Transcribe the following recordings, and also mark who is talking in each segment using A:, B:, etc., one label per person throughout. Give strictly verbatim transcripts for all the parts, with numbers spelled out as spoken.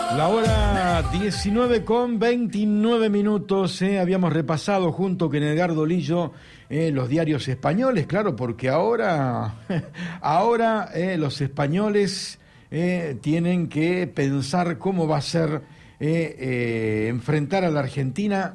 A: La hora diecinueve con veintinueve minutos, eh, habíamos repasado junto con Edgardo Lillo eh, los diarios españoles, claro, porque ahora, ahora eh, los españoles eh, tienen que pensar cómo va a ser eh, eh, enfrentar a la Argentina,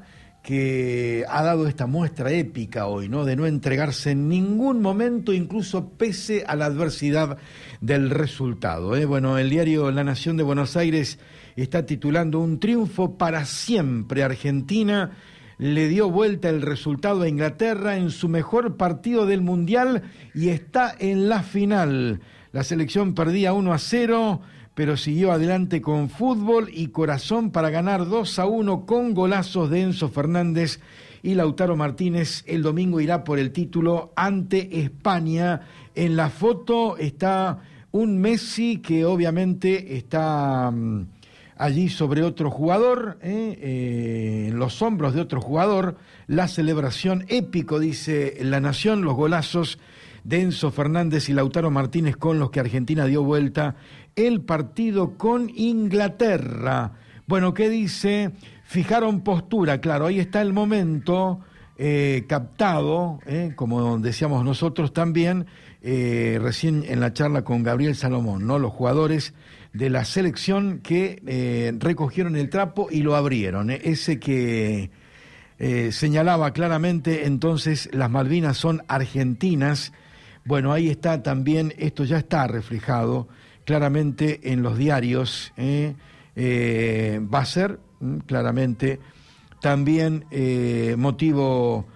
A: que ha dado esta muestra épica hoy, ¿no? De no entregarse en ningún momento, incluso pese a la adversidad del resultado, ¿eh? Bueno, el diario La Nación de Buenos Aires está titulando: un triunfo para siempre. Argentina le dio vuelta el resultado a Inglaterra en su mejor partido del Mundial y está en la final. La selección perdía uno a cero, pero siguió adelante con fútbol y corazón para ganar dos a uno con golazos de Enzo Fernández y Lautaro Martínez. El domingo irá por el título ante España. En la foto está un Messi que obviamente está um, allí sobre otro jugador, eh, eh, en los hombros de otro jugador. La celebración épico, dice La Nación, los golazos de Enzo Fernández y Lautaro Martínez con los que Argentina dio vuelta el partido con Inglaterra. Bueno, ¿qué dice? Fijaron postura, claro, ahí está el momento eh, captado, eh, como decíamos nosotros también, eh, recién en la charla con Gabriel Salomón, ¿no? Los jugadores de la selección que eh, recogieron el trapo y lo abrieron, eh, ese que eh, señalaba claramente entonces las Malvinas son argentinas. Bueno, ahí está también, esto ya está reflejado claramente en los diarios, eh, eh, va a ser mm, claramente también eh, motivo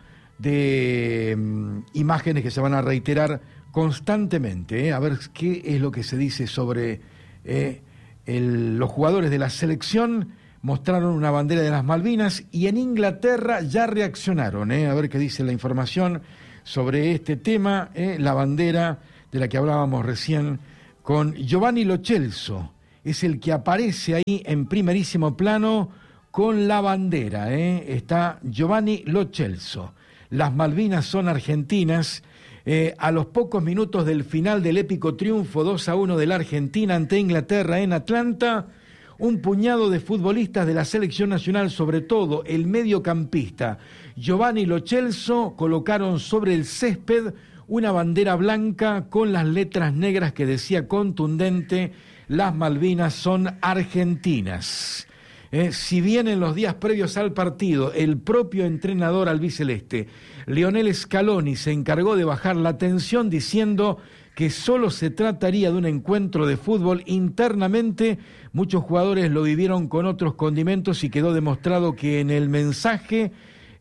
A: de mm, imágenes que se van a reiterar constantemente, eh, a ver qué es lo que se dice sobre eh, el, los jugadores de la selección. Mostraron una bandera de las Malvinas y en Inglaterra ya reaccionaron, eh, a ver qué dice la información sobre este tema, eh, la bandera de la que hablábamos recién con Giovanni Lo Celso, es el que aparece ahí en primerísimo plano con la bandera, eh, está Giovanni Lo Celso. Las Malvinas son argentinas. Eh, a los pocos minutos del final del épico triunfo dos a uno de la Argentina ante Inglaterra en Atlanta, un puñado de futbolistas de la selección nacional, sobre todo el mediocampista Giovanni Lo Celso, colocaron sobre el césped una bandera blanca con las letras negras que decía contundente: las Malvinas son argentinas. Eh, si bien en los días previos al partido el propio entrenador albiceleste, Lionel Scaloni, se encargó de bajar la tensión diciendo que solo se trataría de un encuentro de fútbol, internamente muchos jugadores lo vivieron con otros condimentos y quedó demostrado que en el mensaje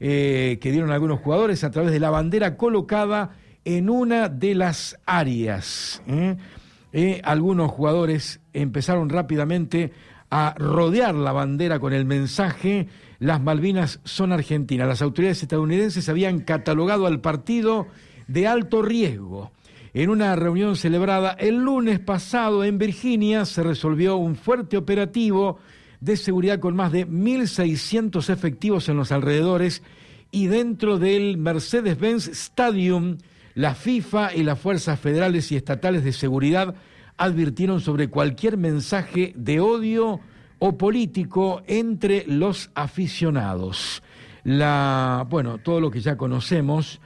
A: eh, que dieron algunos jugadores a través de la bandera colocada en una de las áreas, ¿eh? Eh, algunos jugadores empezaron rápidamente a rodear la bandera con el mensaje: las Malvinas son argentinas. Las autoridades estadounidenses habían catalogado al partido de alto riesgo. En una reunión celebrada el lunes pasado en Virginia se resolvió un fuerte operativo de seguridad con más de mil seiscientos efectivos en los alrededores y dentro del Mercedes-Benz Stadium. La FIFA y las fuerzas federales y estatales de seguridad advirtieron sobre cualquier mensaje de odio o político entre los aficionados. La, bueno, todo lo que ya conocemos.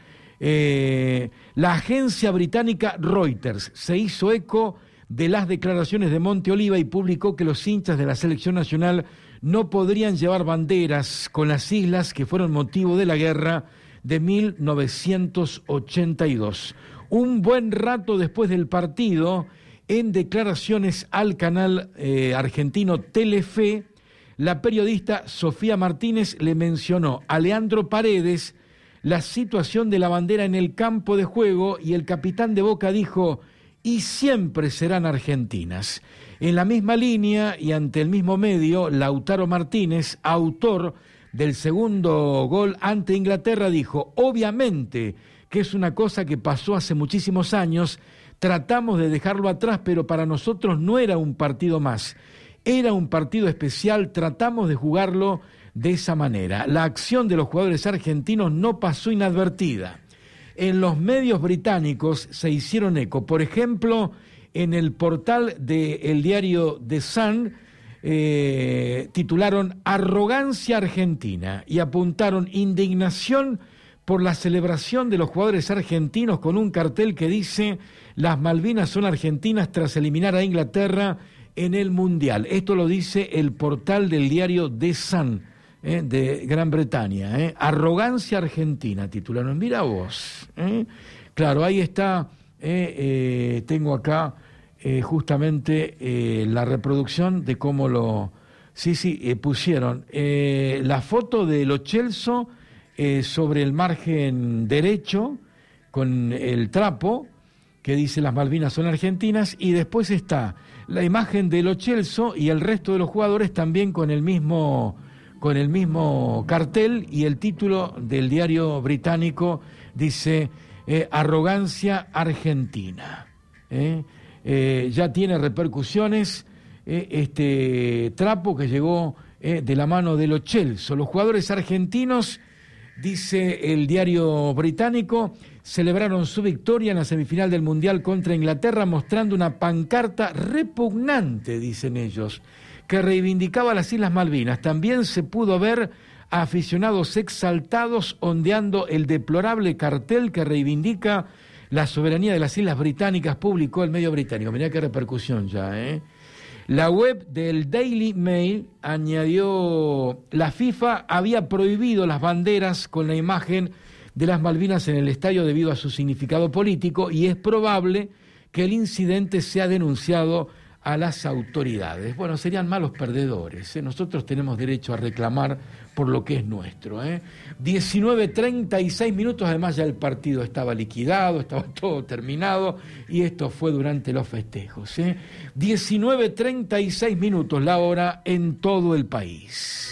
A: Eh, la agencia británica Reuters se hizo eco de las declaraciones de Monte Oliva y publicó que los hinchas de la selección nacional no podrían llevar banderas con las islas que fueron motivo de la guerra de mil novecientos ochenta y dos. Un buen rato después del partido, en declaraciones al canal eh, argentino Telefe, la periodista Sofía Martínez le mencionó a Leandro Paredes la situación de la bandera en el campo de juego y el capitán de Boca dijo: y siempre serán argentinas. En la misma línea y ante el mismo medio, Lautaro Martínez, autor del segundo gol ante Inglaterra, dijo: obviamente que es una cosa que pasó hace muchísimos años, tratamos de dejarlo atrás, pero para nosotros no era un partido más, era un partido especial, tratamos de jugarlo de esa manera. La acción de los jugadores argentinos no pasó inadvertida. En los medios británicos se hicieron eco, por ejemplo, en el portal del diario The Sun, eh, titularon Arrogancia Argentina y apuntaron indignación por la celebración de los jugadores argentinos con un cartel que dice las Malvinas son argentinas tras eliminar a Inglaterra en el Mundial. Esto lo dice el portal del diario The Sun, eh, de Gran Bretaña. Eh. Arrogancia Argentina, titularon. Mira vos. Eh. Claro, ahí está, eh, eh, tengo acá eh, justamente eh, la reproducción de cómo lo... Sí, sí, eh, pusieron eh, la foto de Lo Celso eh, sobre el margen derecho con el trapo que dice las Malvinas son argentinas, y después está la imagen de Lo Celso y el resto de los jugadores también con el mismo, con el mismo cartel, y el título del diario británico dice eh, Arrogancia Argentina. ¿eh? Eh, ya tiene repercusiones eh, este trapo que llegó eh, de la mano de Lo Celso. Los jugadores argentinos, dice el diario británico, celebraron su victoria en la semifinal del Mundial contra Inglaterra mostrando una pancarta repugnante, dicen ellos, que reivindicaba las Islas Malvinas. También se pudo ver a aficionados exaltados ondeando el deplorable cartel que reivindica la soberanía de las Islas Británicas, publicó el medio británico. Mirá qué repercusión ya, ¿eh? La web del Daily Mail añadió, la FIFA había prohibido las banderas con la imagen de las Malvinas en el estadio debido a su significado político, y es probable que el incidente sea denunciado a las autoridades. Bueno, serían malos perdedores, ¿eh? Nosotros tenemos derecho a reclamar por lo que es nuestro, ¿eh? diecinueve treinta y seis minutos, además ya el partido estaba liquidado, estaba todo terminado, y esto fue durante los festejos, ¿eh? diecinueve treinta y seis minutos la hora en todo el país.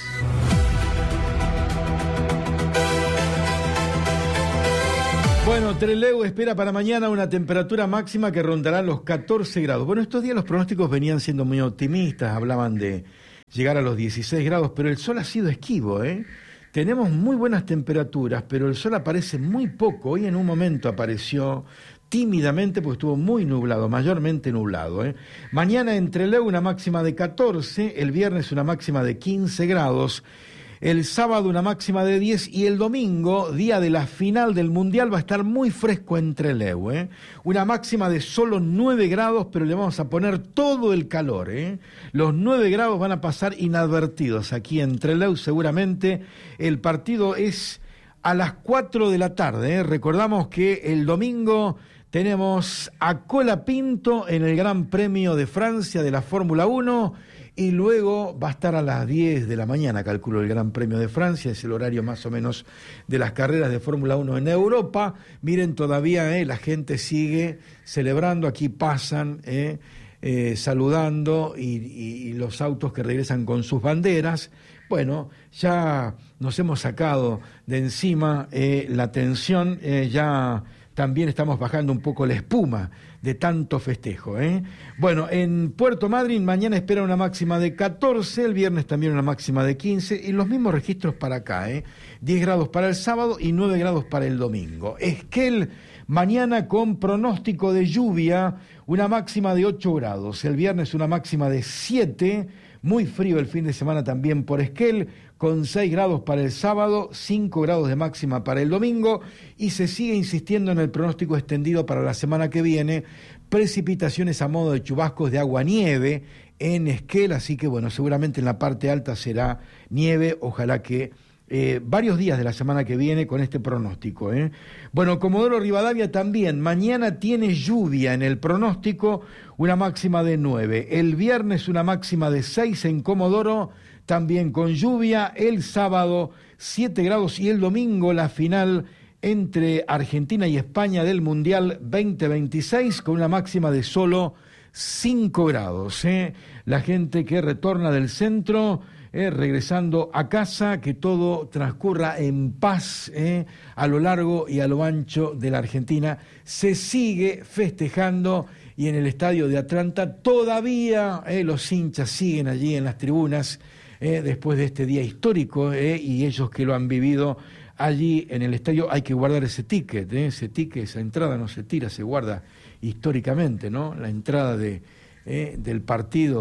A: Bueno, Trelew espera para mañana una temperatura máxima que rondará los catorce grados. Bueno, estos días los pronósticos venían siendo muy optimistas, hablaban de llegar a los dieciséis grados, pero el sol ha sido esquivo, ¿eh? Tenemos muy buenas temperaturas, pero el sol aparece muy poco. Hoy en un momento apareció tímidamente porque estuvo muy nublado, mayormente nublado, ¿eh? Mañana en Trelew una máxima de catorce, el viernes una máxima de quince grados, el sábado una máxima de diez, y el domingo, día de la final del Mundial, va a estar muy fresco en Trelew, ¿eh? Una máxima de solo nueve grados, pero le vamos a poner todo el calor, ¿eh? Los nueve grados van a pasar inadvertidos aquí en Trelew seguramente. El partido es a las cuatro de la tarde, ¿eh? Recordamos que el domingo tenemos a Colapinto en el Gran Premio de Francia de la Fórmula uno, y luego va a estar a las diez de la mañana, calculo, el Gran Premio de Francia. Es el horario más o menos de las carreras de Fórmula uno en Europa. Miren, todavía eh, la gente sigue celebrando, aquí pasan eh, eh, saludando, y, y, y los autos que regresan con sus banderas. Bueno, ya nos hemos sacado de encima eh, la tensión, eh, ya también estamos bajando un poco la espuma de tanto festejo, ¿eh? Bueno, en Puerto Madryn mañana espera una máxima de catorce, el viernes también una máxima de quince, y los mismos registros para acá, ¿eh? diez grados para el sábado y nueve grados para el domingo. Esquel, mañana con pronóstico de lluvia, una máxima de ocho grados, el viernes una máxima de siete, muy frío el fin de semana también por Esquel, con seis grados para el sábado, cinco grados de máxima para el domingo, y se sigue insistiendo en el pronóstico extendido para la semana que viene, precipitaciones a modo de chubascos de agua-nieve en Esquel, así que bueno, seguramente en la parte alta será nieve, ojalá que eh, varios días de la semana que viene con este pronóstico, ¿eh? Bueno, Comodoro Rivadavia también, mañana tiene lluvia en el pronóstico, una máxima de nueve, el viernes una máxima de seis en Comodoro, también con lluvia, el sábado siete grados, y el domingo la final entre Argentina y España del Mundial veinte veintiséis con una máxima de solo cinco grados, ¿eh? La gente que retorna del centro, eh, regresando a casa, que todo transcurra en paz, ¿eh? A lo largo y a lo ancho de la Argentina. Se sigue festejando, y en el estadio de Atlanta todavía eh, los hinchas siguen allí en las tribunas, Eh, después de este día histórico, eh, y ellos que lo han vivido allí en el estadio. Hay que guardar ese ticket, eh, ese ticket, esa entrada no se tira, se guarda históricamente, ¿no? La entrada de, eh, del partido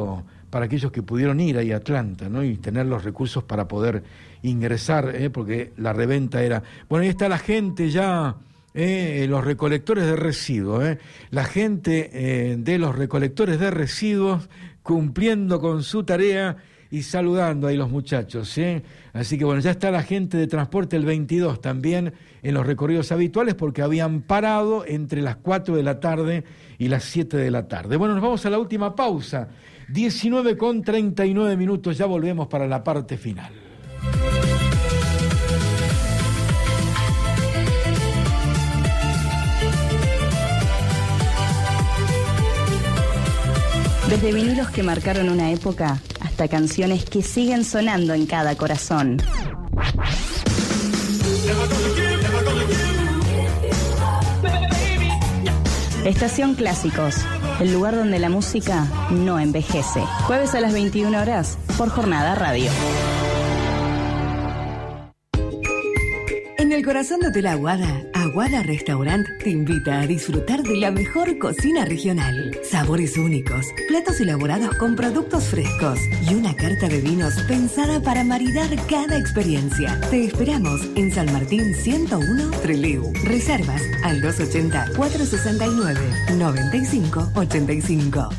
A: para aquellos que pudieron ir ahí a Atlanta, ¿no? Y tener los recursos para poder ingresar, ¿eh? Porque la reventa era... Bueno, ahí está la gente ya, ¿eh? Los recolectores de residuos, ¿eh? La gente eh, de los recolectores de residuos cumpliendo con su tarea y saludando ahí los muchachos, ¿eh? Así que bueno, ya está la gente de Transporte el veintidós también en los recorridos habituales porque habían parado entre las cuatro de la tarde y las siete de la tarde. Bueno, nos vamos a la última pausa, diecinueve con treinta y nueve minutos, ya volvemos para la parte final.
B: Desde vinilos que marcaron una época hasta canciones que siguen sonando en cada corazón. Estación Clásicos, el lugar donde la música no envejece. Jueves a las veintiuna horas por Jornada Radio.
C: En el corazón de Hotel Aguada, Aguada Restaurant te invita a disfrutar de la mejor cocina regional. Sabores únicos, platos elaborados con productos frescos y una carta de vinos pensada para maridar cada experiencia. Te esperamos en San Martín ciento uno, Trelew. Reservas al dos ochenta, cuatrocientos sesenta y nueve, noventa y cinco ochenta y cinco.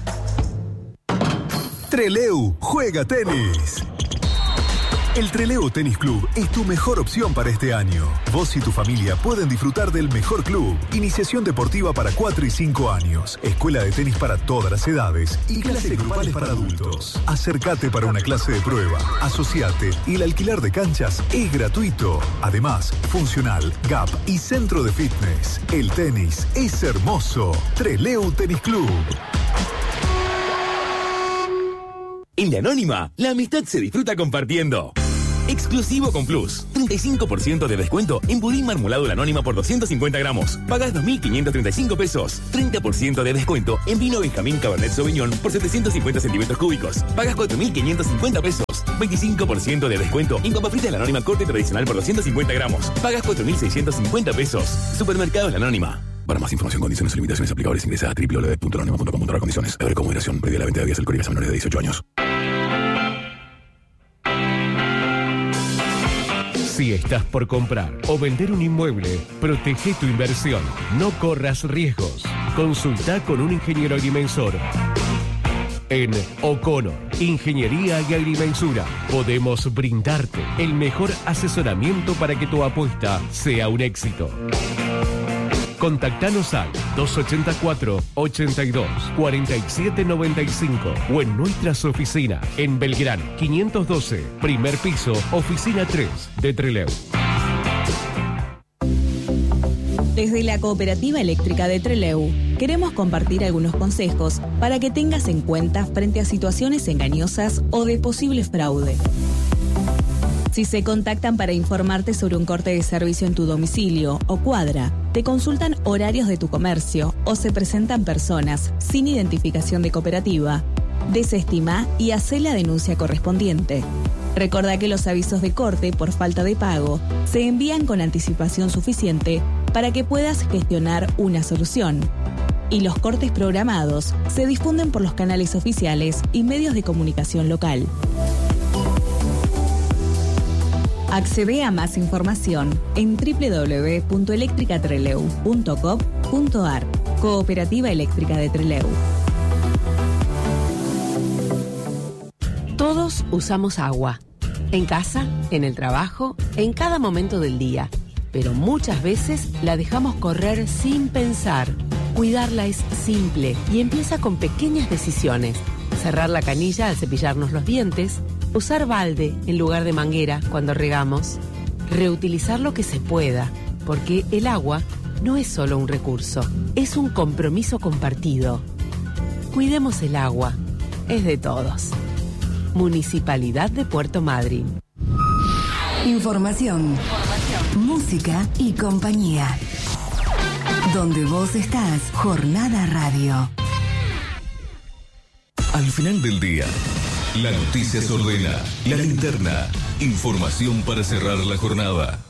D: Trelew juega tenis. El Trelew Tenis Club es tu mejor opción para este año. Vos y tu familia pueden disfrutar del mejor club. Iniciación deportiva para cuatro y cinco años. Escuela de tenis para todas las edades. Y clases grupales para adultos. Acércate para una clase de prueba. Asociate y el alquiler de canchas es gratuito. Además, funcional, gap y centro de fitness. El tenis es hermoso. Trelew Tenis Club.
E: En La Anónima, la amistad se disfruta compartiendo. Exclusivo con Plus. treinta y cinco por ciento de descuento en budín marmolado La Anónima por doscientos cincuenta gramos. Pagás dos mil quinientos treinta y cinco pesos. treinta por ciento de descuento en vino Benjamín Cabernet Sauvignon por setecientos cincuenta centímetros cúbicos. Pagás cuatro mil quinientos cincuenta pesos. veinticinco por ciento de descuento en papa frita La Anónima corte tradicional por doscientos cincuenta gramos. Pagás cuatro mil seiscientos cincuenta pesos. Supermercados La Anónima. Para más información, condiciones y limitaciones aplicables, ingresa a doble u doble u doble u punto anónima punto com punto a r. Condiciones. Deber con moderación. Previa la venta de bebidas alcohólicas a menores de dieciocho años.
F: Si estás por comprar o vender un inmueble, protege tu inversión. No corras riesgos. Consulta con un ingeniero agrimensor. En O'Connor, Ingeniería y Agrimensura, podemos brindarte el mejor asesoramiento para que tu apuesta sea un éxito. Contactanos al dos ochenta y cuatro, ochenta y dos, cuarenta y siete noventa y cinco o en nuestras oficinas en Belgrano quinientos doce, primer piso, oficina tres de Trelew.
G: Desde la Cooperativa Eléctrica de Trelew, queremos compartir algunos consejos para que tengas en cuenta frente a situaciones engañosas o de posible fraude. Si se contactan para informarte sobre un corte de servicio en tu domicilio o cuadra, te consultan horarios de tu comercio o se presentan personas sin identificación de cooperativa, desestima y hacé la denuncia correspondiente. Recordá que los avisos de corte por falta de pago se envían con anticipación suficiente para que puedas gestionar una solución. Y los cortes programados se difunden por los canales oficiales y medios de comunicación local. Accede a más información en doble u doble u doble u punto eléctrica trelew punto com punto a r. Cooperativa Eléctrica de Trelew.
C: Todos usamos agua. En casa, en el trabajo, en cada momento del día. Pero muchas veces la dejamos correr sin pensar. Cuidarla es simple y empieza con pequeñas decisiones. Cerrar la canilla al cepillarnos los dientes. Usar balde en lugar de manguera cuando regamos. Reutilizar lo que se pueda, porque el agua no es solo un recurso, es un compromiso compartido. Cuidemos el agua, es de todos. Municipalidad de Puerto Madryn.
H: Información, Información, música y compañía. Donde vos estás, Jornada Radio.
D: Al final del día, la noticia se ordena, la linterna, información para cerrar la jornada.